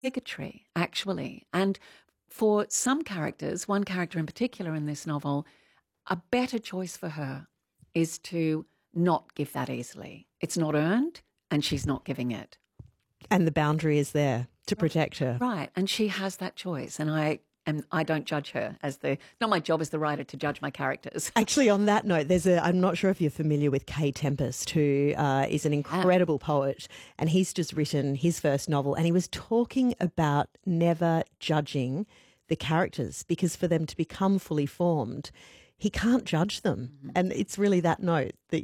bigotry, actually. And for some characters, one character in particular in this novel, a better choice for her is to not give that easily. It's not earned, and she's not giving it. And the boundary is there to protect her. Right, and she has that choice, and I don't judge her not my job as the writer to judge my characters. Actually, on that note, I'm not sure if you're familiar with Kay Tempest, who is an incredible poet, and he's just written his first novel, and he was talking about never judging the characters, because for them to become fully formed, he can't judge them. Mm-hmm. And it's really that note that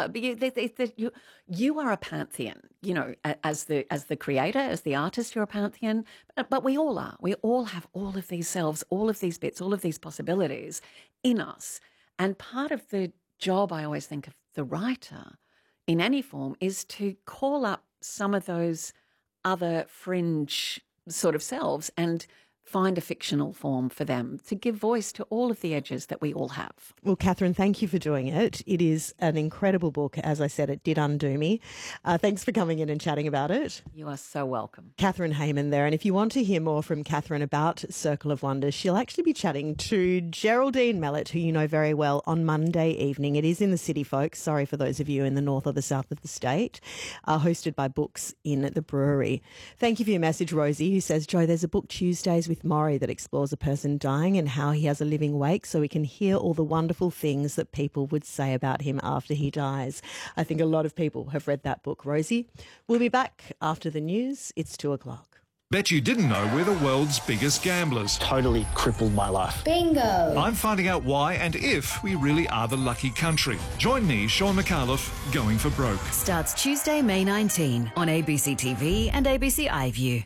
you are a pantheon, as the creator, as the artist, you're a pantheon, but we all are. We all have all of these selves, all of these bits, all of these possibilities in us. And part of the job, I always think, of the writer in any form is to call up some of those other fringe sort of selves and find a fictional form for them to give voice to all of the edges that we all have. Well, Catherine, thank you for doing it. It is an incredible book. As I said, it did undo me. Thanks for coming in and chatting about it. You are so welcome. Catherine Hayman there. And if you want to hear more from Catherine about Circle of Wonders, she'll actually be chatting to Geraldine Mellett, who you know very well, on Monday evening. It is in the city, folks. Sorry for those of you in the north or the south of the state. Hosted by Books in the Brewery. Thank you for your message, Rosie, who says, Jo, there's a book Tuesdays with Maury that explores a person dying and how he has a living wake so we can hear all the wonderful things that people would say about him after he dies. I think a lot of people have read that book, Rosie. We'll be back after the news. It's 2:00. Bet you didn't know we're the world's biggest gamblers. Totally crippled my life. Bingo! I'm finding out why and if we really are the lucky country. Join me, Sean McAuliffe, Going for Broke. Starts Tuesday, May 19 on ABC TV and ABC iView.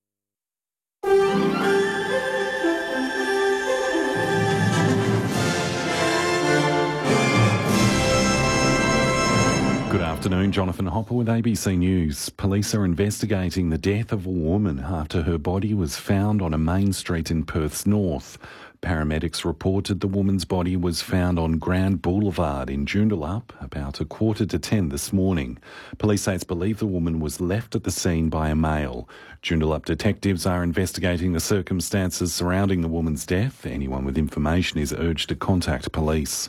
Good afternoon, Jonathan Hopper with ABC News. Police are investigating the death of a woman after her body was found on a main street in Perth's north. Paramedics reported the woman's body was found on Grand Boulevard in Joondalup about 9:45 this morning. Police aides believe the woman was left at the scene by a male. Joondalup detectives are investigating the circumstances surrounding the woman's death. Anyone with information is urged to contact police.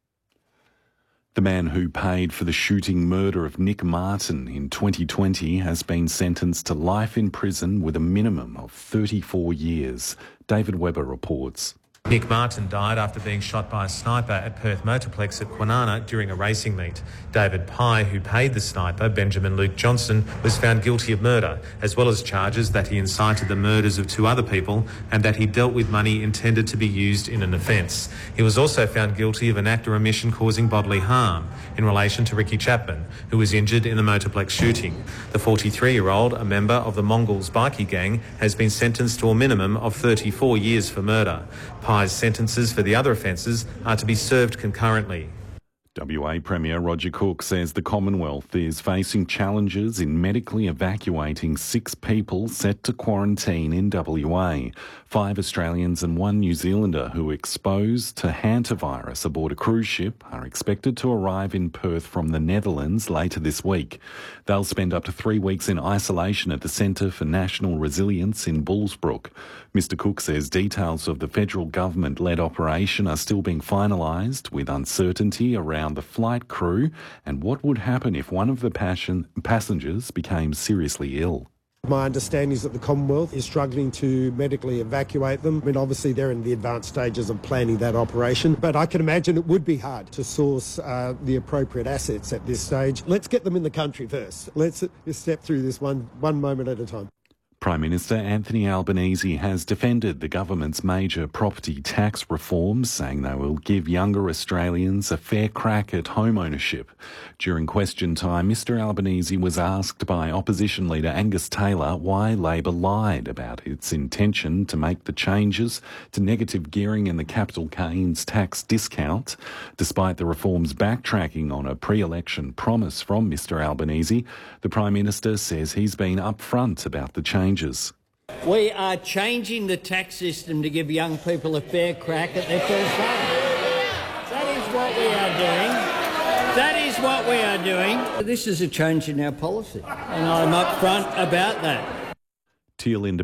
The man who paid for the shooting murder of Nick Martin in 2020 has been sentenced to life in prison with a minimum of 34 years. David Webber reports. Nick Martin died after being shot by a sniper at Perth Motorplex at Kwinana during a racing meet. David Pye, who paid the sniper, Benjamin Luke Johnson, was found guilty of murder, as well as charges that he incited the murders of 2 other people and that he dealt with money intended to be used in an offence. He was also found guilty of an act or omission causing bodily harm in relation to Ricky Chapman, who was injured in the Motorplex shooting. The 43-year-old, a member of the Mongols bikie gang, has been sentenced to a minimum of 34 years for murder. Pye's sentences for the other offences are to be served concurrently. WA Premier Roger Cook says the Commonwealth is facing challenges in medically evacuating 6 people set to quarantine in WA. 5 Australians and 1 New Zealander who were exposed to hantavirus aboard a cruise ship are expected to arrive in Perth from the Netherlands later this week. They'll spend up to 3 weeks in isolation at the Centre for National Resilience in Bullsbrook. Mr Cook says details of the federal government-led operation are still being finalised, with uncertainty around the flight crew and what would happen if one of the passengers became seriously ill. My understanding is that the Commonwealth is struggling to medically evacuate them. I mean, obviously they're in the advanced stages of planning that operation, but I can imagine it would be hard to source the appropriate assets at this stage. Let's get them in the country first. Let's step through this one moment at a time. Prime Minister Anthony Albanese has defended the government's major property tax reforms, saying they will give younger Australians a fair crack at home ownership. During question time, Mr Albanese was asked by opposition leader Angus Taylor why Labor lied about its intention to make the changes to negative gearing in the capital gains tax discount. Despite the reforms backtracking on a pre-election promise from Mr Albanese, the Prime Minister says he's been upfront about the changes. We are changing the tax system to give young people a fair crack at their first home. That is what we are doing. That is what we are doing. This is a change in our policy, and I'm upfront about that. Teal